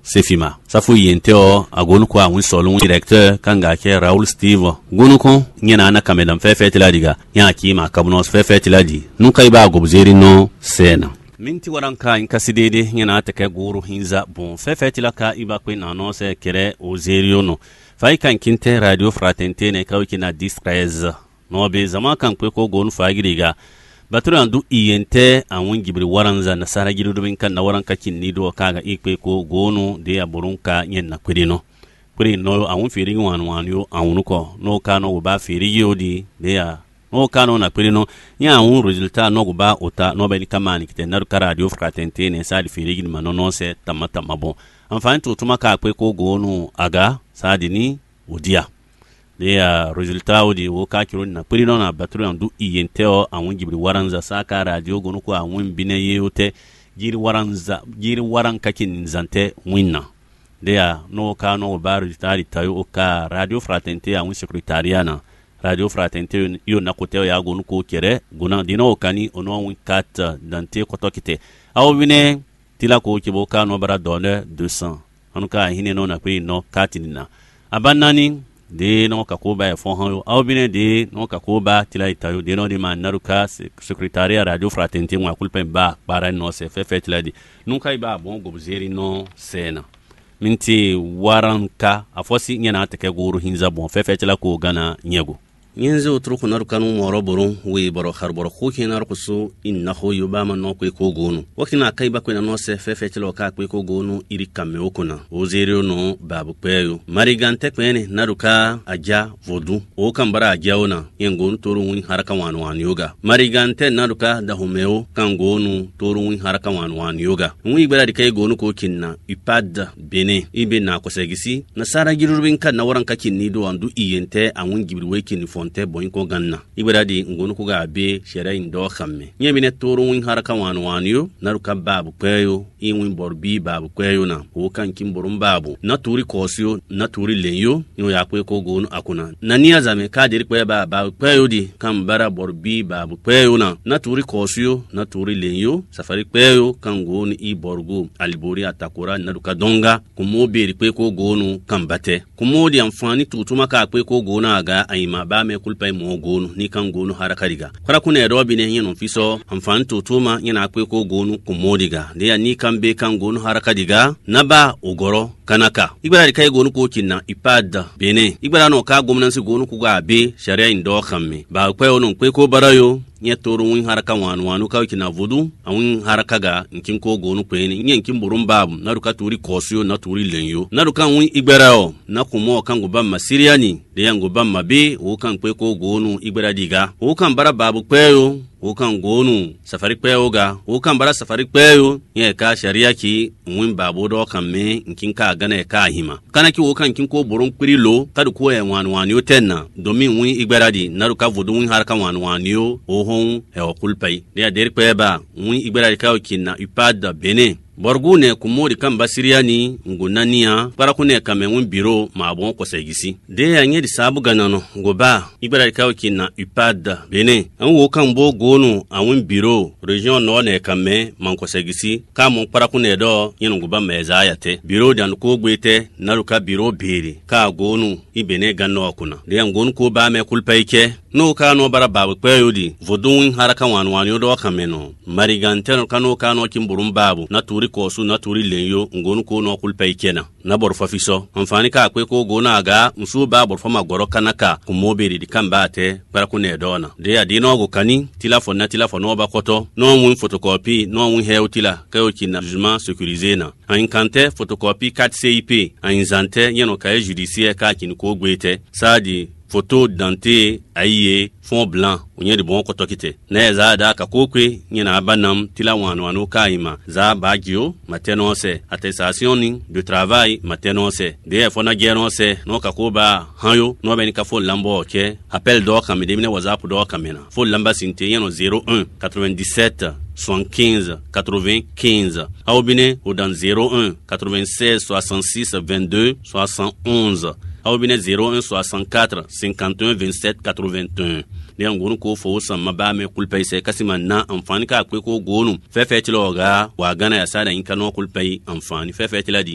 sefima safu yenteo agonu ko awun solun directeur kanga ke Raoul Steve gonu ko nyana na kamedan fefeti ladiga nya ki ma kabnos fefeti ladi nun kai ba gobzeri no sena minti waranka in kasidede nyana ta kai guru hinza bon fefeti la ka iba ko na no se kere o zerio no fai kan kinte radio fraternité ne kawki na 13 no be zama kan ko gonu fagiriga baturu andu iyente awun gibri waranza na sara gidu dubin kan na waranka kinni do kaga ikwe ko gonu de aburunka nyen na kwirino no awun firi wan yo awun ko no kano ba firi yodi de ya no kano na kwirino nya awun resultat no ba ota no be ni kamani kite na radio fraternité ne sali firi gin manono se tamata mabo amfani to tuma ka kwe ko gonu aga sadini udia de resultat odi wo ka kiro na purino na batru andu iyenteo awun gibri waranza saka radio gonu ko awun bine yeyote giri waran kakin zante winna de no ka no ba resultat tayo ka radio fraternité awun secretariana radio fraternité yo na koteo ya gonu ko kere guna dino kani ono awun kat dante kotokite awu bine tila ko kibo ka no bara donne 200 anuka hine no na kwi no katinina abanani de no kakoba e fonhan aw bine de no kakoba tila itayo de no de man naruka secretariat radio fraternité wa kulpa ba para no se fe tila di nunca iba bon gobzeri no sena minti waranka afosi nyana take guru hinza bon fe tila ko gana nyego yenze utruku naruka no moro boron we boro kharboro khoki narukusu innahu yubama no ko gonu wakina kaiba ko no se fe tila ka ko gonu iri kamme okuna ozeri no babu peyo marigante kwene naruka aja vodu o kambara ajaona yengonu torun haraka wan yoga marigante naruka da homeo kangonu torun haraka wan yoga wi gbara dikai gonu ko kinna ipad bene ibe na ko segisi na sara girubin kan na waran kakin do andu iyente anwun gibri wekin fonte boyin ko ganna ibara di ngonu ko ga be sherain do khamme nyemine torun haraka wan yo naruka babu peyo inwin borbi babu peyo na o kan kin borum babu na turi kosyo na turi lenyo yo ya ko gonu akuna nania zame ka diri kwe ba peyo di kan bara borbi babu peyo na turi kosyo na turi lenyo safari peyo kan gonu i borgo albori atakura naruka donga kumo beri kwe ko gonu kan bate kumo di amfani tutuma ka kwe ko gonu aga ayima ba me kulpai mo gonu ni kan gonu haraka diga kwara kuna edo bi ne yeno fiso amfani tutuma yana kwe ko gonu kumo diga de ya ni kan be kan gonu haraka diga na ba ugoro kanaka ibara di kai gonu ko kinna ipad bene ibara no ka gomnansi gonu ku ga be sharia indo khamme ba kwe ono kwe ko barayo nye toro win haraka wanu ka kina vodu awin haraka ga nkin ko gonu kweni nye nkin burum babu na ruka turi kosyo na turi lenyo na ruka win igberao na kumo kan go bamma siriani de yango bamma be o kan kwe ko gonu igbera diga o kan bara babu kweyo o kan gonu safari kweyo ga o kan bara safari kweyo nye ka sharia ki win babu do kan me nkin ka gana ka hima kana ki o kan kin ko burum kwirilo kadu ko ya wanu yo tenna domin win igbera di na ruka vodu win haraka wanu yo hon e o kulpai de der kweba wi igbara ka kinna ipad bene borgune kumodi kan basiriani ngunania para kune kamenwin biro ma bon ko segisi de anye di sabu ganano goba igbara ka kinna ipad bene an wo kan bo gonu awin biro region no ne kame man ko segisi ka mon para kune do yen goba meza yate biro dan ko gbete naruka biro bere ka gonu ibene ganno kuna de ngonu ko ba me kulpai ke no kano bara babu kweyodi vodun haraka wanwani do kameno mariganteno kano kimburum babu na turi kosu na turi lenyo ngonu ko no kulpai kena na borfa fiso amfani ka kwe ko gona aga msu ba borfa magoro kanaka kumobiri di kambate bara kune dona de ya dino go kani tilafona no ba koto no mun photocopy no mun heutila kayo kina jugement sécurisé na an kante photocopy 4 CIP an zante yeno kaye judiciaire ka kin ko gwete sadi photo dante aye fond blanc onye de bon kotokite na za da ka kokwe nyina abanam tila wanu kaima za bagio matenonse attestation de travail matenonse de fona geronse no ka koba hanyo no ben ka fo lambo ke appel do kam de mine whatsapp do kamena fo lamba sinte yeno 01 97 75 95 aubine ou dans 01 96 66 22 71 aubine 01 64 51 27 81 ne ngunu ko fo samma ba me kulpai sai kasima na amfani ka akwai ko gonu fefe tiloga wa gana ya sada in kano kulpai amfani fefe tiladi